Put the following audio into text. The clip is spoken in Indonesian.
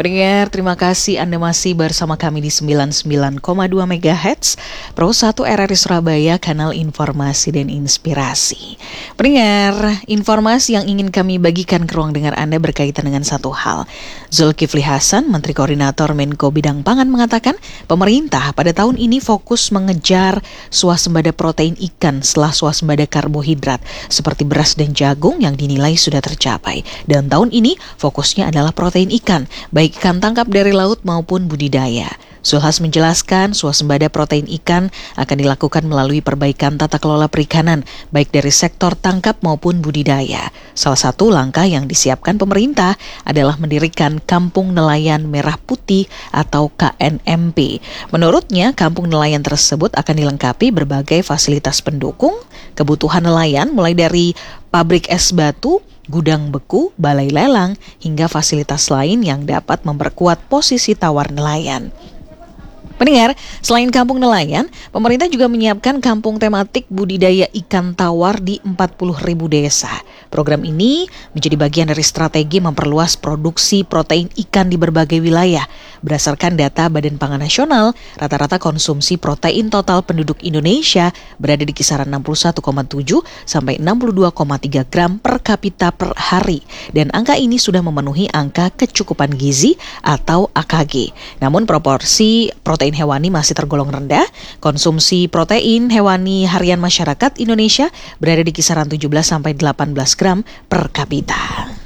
Pendengar, terima kasih Anda masih bersama kami di 99,2 MHz Pro 1 RRI Surabaya, kanal informasi dan inspirasi. Pendengar, informasi yang ingin kami bagikan ke ruang dengar Anda berkaitan dengan satu hal. Zulkifli Hasan, Menteri Koordinator Menko Bidang Pangan mengatakan, pemerintah pada tahun ini fokus mengejar swasembada protein ikan setelah swasembada karbohidrat seperti beras dan jagung yang dinilai sudah tercapai. Dan tahun ini fokusnya adalah protein ikan, baik ikan tangkap dari laut maupun budidaya. Zulhas menjelaskan swasembada protein ikan akan dilakukan melalui perbaikan tata kelola perikanan, baik dari sektor tangkap maupun budidaya. Salah satu langkah yang disiapkan pemerintah adalah mendirikan Kampung Nelayan Merah Putih atau KNMP. Menurutnya, kampung nelayan tersebut akan dilengkapi berbagai fasilitas pendukung kebutuhan nelayan, mulai dari pabrik es batu, gudang beku, balai lelang, hingga fasilitas lain yang dapat memperkuat posisi tawar nelayan. Pendengar, selain kampung nelayan, pemerintah juga menyiapkan kampung tematik budidaya ikan tawar di 40.000 desa. Program ini menjadi bagian dari strategi memperluas produksi protein ikan di berbagai wilayah. Berdasarkan data Badan Pangan Nasional, rata-rata konsumsi protein total penduduk Indonesia berada di kisaran 61,7 sampai 62,3 gram per kapita per hari. Dan angka ini sudah memenuhi angka kecukupan gizi atau AKG. Namun proporsi protein hewani masih tergolong rendah. Konsumsi protein hewani harian masyarakat Indonesia berada di kisaran 17 sampai 18 gram per kapita.